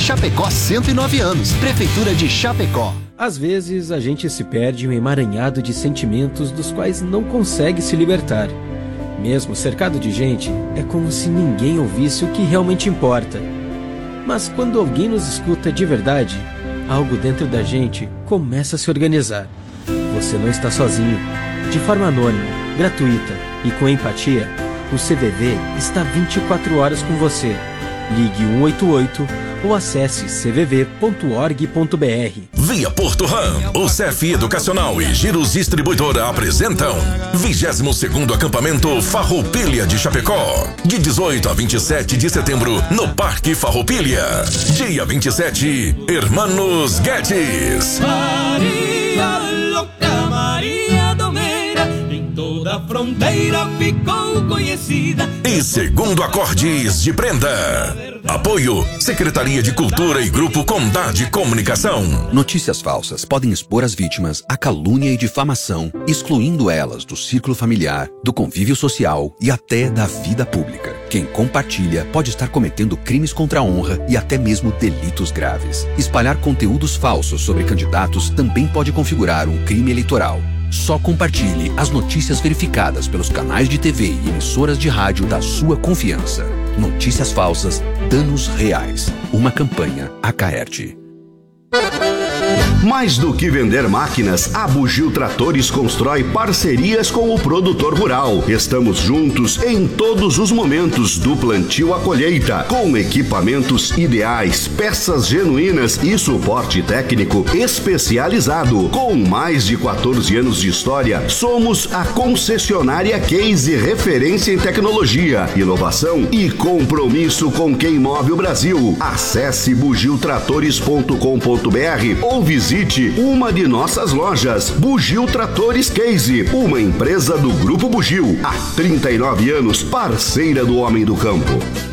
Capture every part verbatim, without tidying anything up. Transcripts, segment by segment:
Chapecó, cento e nove anos. Prefeitura de Chapecó. Às vezes a gente se perde em um emaranhado de sentimentos dos quais não consegue se libertar. Mesmo cercado de gente, é como se ninguém ouvisse o que realmente importa. Mas quando alguém nos escuta de verdade, algo dentro da gente começa a se organizar. Você não está sozinho. De forma anônima, gratuita e com empatia, o C V V está vinte e quatro horas com você. Ligue um oito oito ou acesse c v v ponto org ponto b r. Via Porto Ram, o C F Educacional e Giros Distribuidora apresentam vigésimo segundo acampamento Farroupilha de Chapecó, de dezoito a vinte e sete de setembro, no Parque Farroupilha. Dia vinte e sete, Hermanos Guedes. Maria louca, Maria Domeira, em toda a fronteira ficou conhecida. E segundo acordes de prenda. Apoio, Secretaria de Cultura e Grupo Condade Comunicação. Notícias falsas podem expor as vítimas à calúnia e difamação, excluindo elas do círculo familiar, do convívio social e até da vida pública. Quem compartilha pode estar cometendo crimes contra a honra e até mesmo delitos graves. Espalhar conteúdos falsos sobre candidatos também pode configurar um crime eleitoral. Só compartilhe as notícias verificadas pelos canais de T V e emissoras de rádio da sua confiança. Notícias falsas, danos reais. Uma campanha Acaerte. Mais do que vender máquinas, a Bugio Tratores constrói parcerias com o produtor rural. Estamos juntos em todos os momentos, do plantio à colheita, com equipamentos ideais, peças genuínas e suporte técnico especializado. Com mais de quatorze anos de história, somos a concessionária Case, referência em tecnologia, inovação e compromisso com quem move o Brasil. Acesse bugio tratores ponto com ponto b r ou visite uma de nossas lojas. Bugio Tratores Case, uma empresa do Grupo Bugio. Há trinta e nove anos, parceira do homem do campo.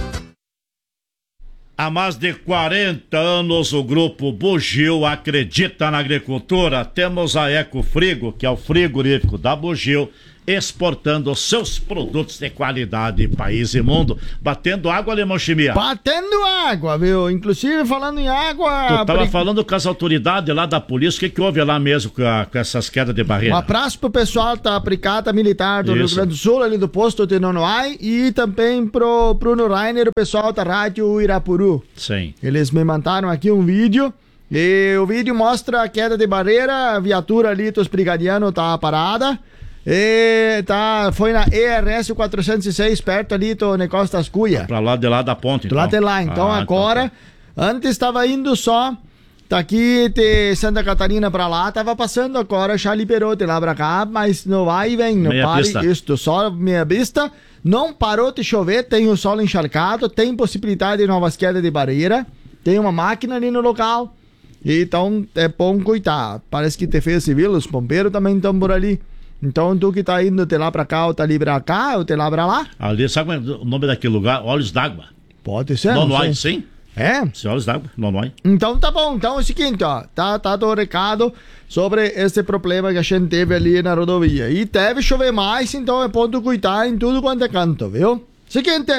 Há mais de quarenta anos o Grupo Bugio acredita na agricultura. Temos a Ecofrigo, que é o frigorífico da Bugio, exportando seus produtos de qualidade país e mundo, batendo água, Alemão Chimia. Batendo água, viu? Inclusive, falando em água... Tu tava falando com as autoridades lá da polícia, o que que houve lá mesmo com, a, com essas quedas de barreira? Um abraço pro pessoal da Brigada Militar do Isso. Rio Grande do Sul, ali do posto de Nonoai, e também pro Bruno Rainer, o pessoal da Rádio Irapuru. Sim. Eles me mandaram aqui um vídeo, e o vídeo mostra a queda de barreira, a viatura ali dos brigadianos tá parada. E tá, foi na E R S quatrocentos e seis, perto ali do negócio das cuias. Pra lá de lá da ponte, então. Do lado de lá, então ah, agora, então, antes estava indo só daqui de Santa Catarina pra lá, tava passando agora, já liberou de lá pra cá, mas não vai e vem, não meia pare, pista. Isto, só meia pista, não parou de chover, tem o solo encharcado, tem possibilidade de novas quedas de barreira, tem uma máquina ali no local, então é bom cuidar, parece que Defesa Civil, os bombeiros também estão por ali. Então, tu que tá indo de lá pra cá, ou tá ali pra cá, ou de lá pra lá? Ali, sabe o nome daquele lugar? Olhos d'Água. Pode ser. Nonoai, sim. É? Sim, Olhos d'Água, Nonoai. Então, tá bom. Então, é o seguinte, ó. Tá, tá do recado sobre esse problema que a gente teve ali na rodovia. E deve chover mais, então é ponto cuidar em tudo quanto é canto, viu? Seguinte.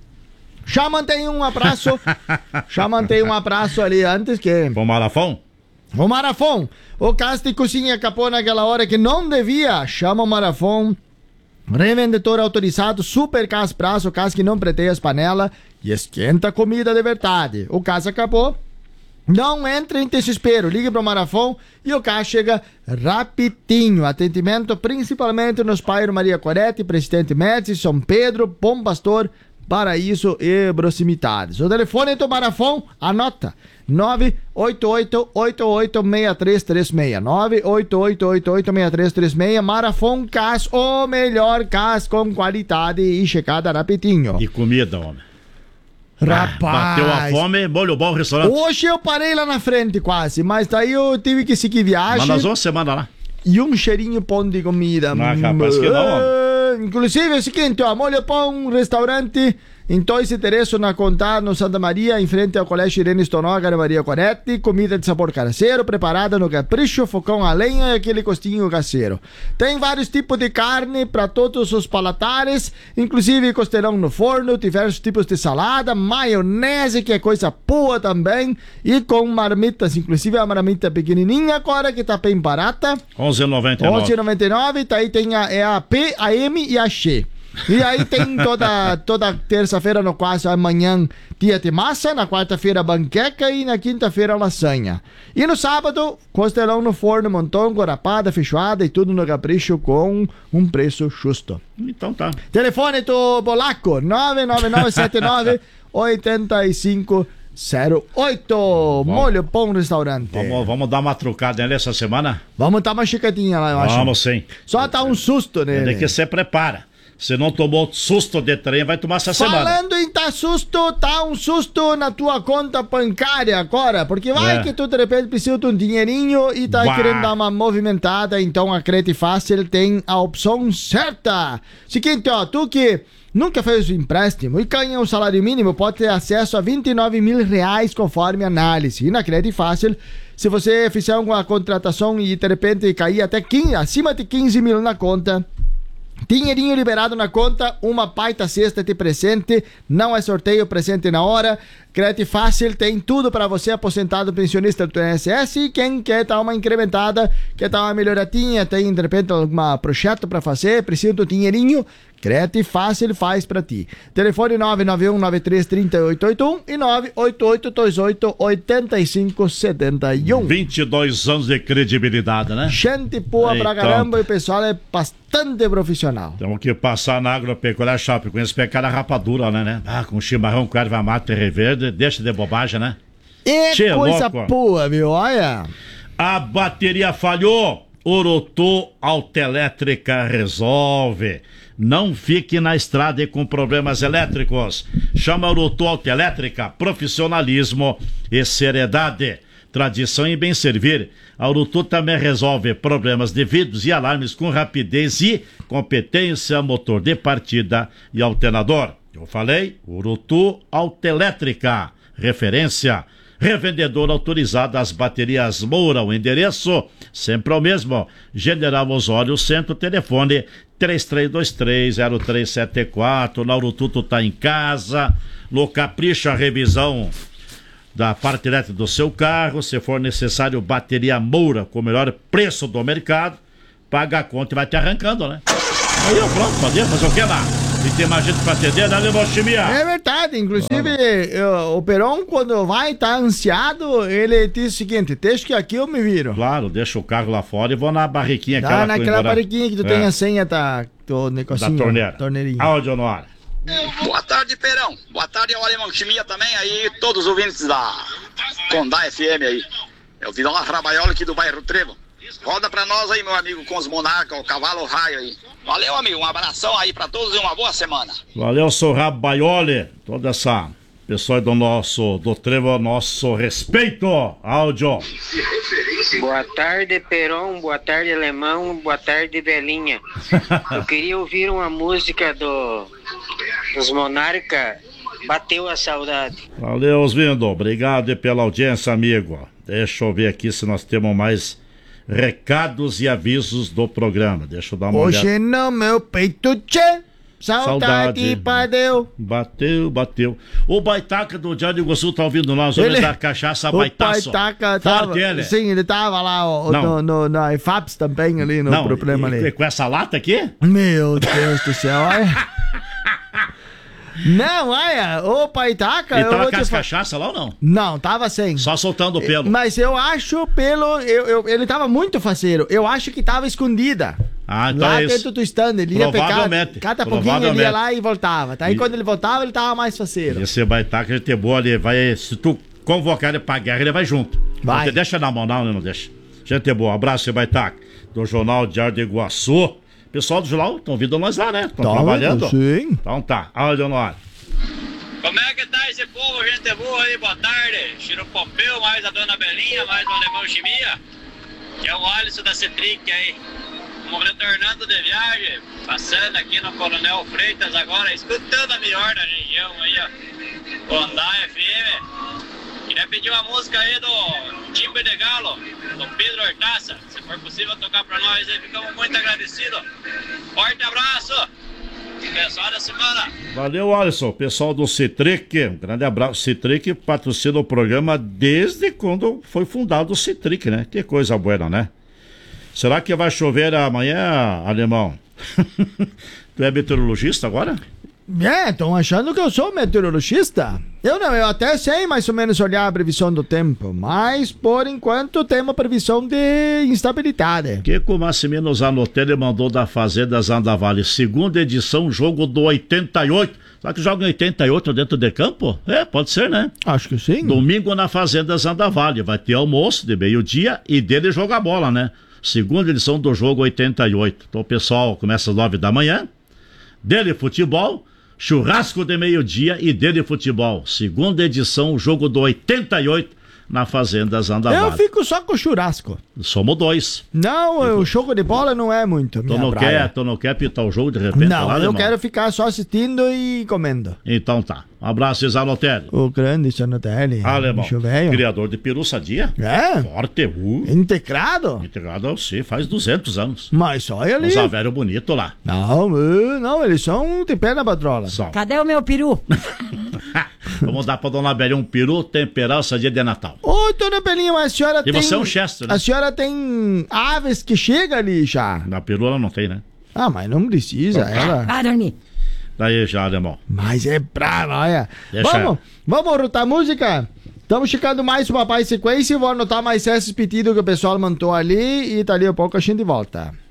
Já mantém um abraço. já mantém um abraço ali antes que... Bom Marafão? O Marafão, o caso de cozinha acabou naquela hora que não devia. Chama o Marafão, revendedor autorizado, super caso prazo, caso que não preteia as panelas e esquenta a comida de verdade. O caso acabou, não entre em desespero, ligue para o Marafão e o caso chega rapidinho. Atendimento principalmente nos bairros Maria Corete, Presidente Médici, São Pedro, Bom Pastor, Paraíso e proximidades. O telefone do Marafão, anota, nove oito oito oito oito seis três três seis, nove oito oito oito oito seis três três seis. Marafão Cas, o melhor cas com qualidade e checada rapidinho. E comida, homem. Rapaz, bateu a fome, molho bom restaurante. Hoje eu parei lá na frente quase, mas daí eu tive que seguir viagem. Mas nós vamos semana lá. E um cheirinho bom de comida. Não, capaz que não, homem. Inclusive é o seguinte, ó, molho pão, restaurante Então, esse endereço na Contar, no Santa Maria, em frente ao Colégio Irene Stonoga, na Maria Coretti. Comida de sabor caseiro, preparada no capricho, fogão a lenha e aquele costinho caseiro. Tem vários tipos de carne para todos os palatares, inclusive costelão no forno, diversos tipos de salada, maionese, que é coisa boa também, e com marmitas, inclusive a marmita pequenininha agora, que tá bem barata. onze reais e noventa e nove. onze reais e noventa e nove, tá aí tem a, é a P, a M e a X. E aí tem toda, toda terça-feira, no caso, amanhã, dia de massa, na quarta-feira, banqueca e na quinta-feira, lasanha. E no sábado, costelão no forno, montão, gorapada, feijoada e tudo no capricho com um preço justo. Então tá. Telefone do Bolaco, nove nove nove sete nove oito cinco zero oito. Molho Pão Restaurante. Vamos, vamos dar uma trucada nele essa semana? Vamos dar uma chicadinha lá, eu acho. Vamos sim. Só tá um susto nele. Tem que você prepara. Se não tomou susto de trem, vai tomar essa semana. Falando em tá susto, tá um susto na tua conta bancária agora, porque vai É. que tu de repente precisa de um dinheirinho e tá Bah. querendo dar uma movimentada, então a Credit Fácil tem a opção certa. Seguinte, ó, tu que nunca fez o empréstimo e ganha um salário mínimo, pode ter acesso a vinte e nove mil reais conforme análise. E na Credit Fácil, se você fizer uma contratação e de repente cair até quinze, acima de quinze mil na conta, dinheirinho liberado na conta, uma baita cesta de presente, não é sorteio, presente na hora. Credit Fácil tem tudo para você, aposentado, pensionista do I N S S, e quem quer dar uma incrementada, quer dar uma melhoradinha, tem de repente algum projeto para fazer, precisa do dinheirinho, Credit Fácil faz para ti. Telefone nove nove um nove três três oito oito um e nove oito oito dois oito oito cinco sete um. vinte e dois anos de credibilidade, né? Gente boa pra Então. caramba, e o pessoal é bastante profissional. Temos que passar na agropecuária shopping com esse pecar a rapadura, né, né? Ah, com chimarrão, com erva mate, terra verde, deixa de bobagem, né? É Tchê, coisa louco. boa, viu? Olha. A bateria falhou. Oroto Autoelétrica resolve. Não fique na estrada e com problemas elétricos. Chama Oroto Autoelétrica, profissionalismo e seriedade. Tradição e bem servir. A Oroto também resolve problemas de vidros e alarmes com rapidez e competência, motor de partida e alternador. Eu falei, Oroto Autoelétrica, referência. Revendedor autorizado às baterias Moura. O endereço sempre é o mesmo. General Osório Centro, telefone três três dois três zero três sete quatro. Lauro Tuto tá em casa. No Capricho, a revisão da parte elétrica do seu carro. Se for necessário, bateria Moura com o melhor preço do mercado. Paga a conta e vai te arrancando, né? Aí eu pronto, pode fazer o que lá? E tem mais gente pra atender, né, Levochimia? É verdade, inclusive eu- o Peron, quando vai estar tá ansiado, ele diz o seguinte: deixa que aqui eu me viro. Claro, deixa o carro lá fora e vou na barriquinha Dá aquela naquela barriguinha que tu É. tem a senha da, do negocinho. Da torneira. Torneirinha. Áudio no ar. Boa tarde, Perão. Boa tarde ao Alemão Chimia também aí, todos os ouvintes da Condá F M aí. É o Vidal Rabaiola aqui do bairro Trevo. Roda pra nós aí, meu amigo, com os monarcas, o cavalo raio aí. Valeu, amigo, um abração aí pra todos e uma boa semana. Valeu, seu Rabaioli. Toda essa pessoa do nosso, do Trevo, nosso respeito. Áudio. Boa tarde, Peron. Boa tarde, Alemão. Boa tarde, Belinha. Eu queria ouvir uma música do dos Monarca. Bateu a saudade. Valeu, Osvindo. Obrigado pela audiência, amigo. Deixa eu ver aqui se nós temos mais recados e avisos do programa. Deixa eu dar uma olhada. Hoje no meu peito, tchê, saudade, Saudade. bateu. Bateu, bateu. O Baitaca do Diário do Sul tá ouvindo nós. Ele- Ele da cachaça O Baitaço. Baitaca Fala tava, dele. sim, ele tava lá ó, Não. no, no, na I F A P S também, ali no Não, problema e- ali. e com essa lata aqui? Meu Deus do céu, olha. Não, olha, o Paitaca... Ele eu tava vou com te as fa- cachaça lá ou não? Não, tava sem. Só soltando o pelo. Mas eu acho pelo... Eu, eu- ele tava muito faceiro. Eu acho que tava escondida. Ah, então Lá é isso. dentro do stand. Ele ia pegar... Provavelmente. Cada pouquinho ele ia Provavelmente. lá e voltava. Tá? Aí E- quando ele voltava, ele tava mais faceiro. Esse Baitaca, ele tem boa ali. Vai, se tu convocar ele pra guerra, ele vai junto. Vai. Não te deixa na mão, não, não deixa. Gente boa. Abraço, seu Baitaca. Do Jornal Diário de Iguaçu. Pessoal do jornal estão ouvindo nós lá, né? Estão Tá, trabalhando. sim. Então tá. Áudio no ar. Como é que tá esse povo, gente boa aí? Boa tarde. Chiro Pompeu, mais a dona Belinha, mais o Alemão Chimia. Que é o Alisson da Cetric aí. Estamos retornando de viagem, passando aqui no Coronel Freitas agora, escutando a melhor da região aí, ó. Condá F M. Queria pedir uma música aí do Timbre de Galo, do Pedro Hortaça. Se for possível tocar pra nós aí, ficamos muito agradecidos. Forte abraço! Pessoal da semana. Valeu, Alisson. Pessoal do Citric, um grande abraço. Citric patrocina o programa desde quando foi fundado o Citric, né? Que coisa boa, né? Será que vai chover amanhã, Alemão? Tu é meteorologista agora? É, estão achando que eu sou meteorologista? Eu não, eu até sei mais ou menos olhar a previsão do tempo, mas por enquanto tem uma previsão de instabilidade. Que o Massimino Zanotelli mandou da Fazenda Zandavale, segunda edição, jogo do oitenta e oito. Será que joga em oitenta e oito dentro de campo? É, pode ser, né? Acho que sim. Domingo na Fazenda Zandavale, vai ter almoço de meio-dia e dele joga bola, né? Segunda edição do jogo oitenta e oito. Então o pessoal começa às nove da manhã, dele futebol, churrasco de meio-dia e dele futebol. Segunda edição, jogo do oitenta e oito na Fazenda Zandavale. Eu fico só com churrasco. Somos dois. Não, eu... o jogo de bola não é muito minha tu não praia. quer, tu não quer pitar o jogo de repente? Não, lá, eu irmão? quero ficar só assistindo e comendo. Então tá. Um abraço, Zanotelli. O grande Zanotelli. Alemão. Bicho velho. Criador de peru sadia. É? Forte, uh. Integrado? Integrado, sim, faz duzentos anos. Mas olha ali. Um zavério bonito lá. Não, não, eles são de pé na patrola. São. Cadê o meu peru? Vamos dar pra dona Bélia um peru temperado esse dia de Natal. Ô, dona Belinha, mas a senhora e tem... E você é um Chester, né? A senhora tem aves que chegam ali já. Na peru ela não tem, né? Ah, mas não precisa, então, ela... Ah, Dani. Daí já, Alemão. Mas é brava, olha. Deixa vamos, ela. vamos rotar música? Estamos checando mais o Papai Sequência. Vou anotar mais esses pedidos que o pessoal mandou ali e dali a pouco a gente volta.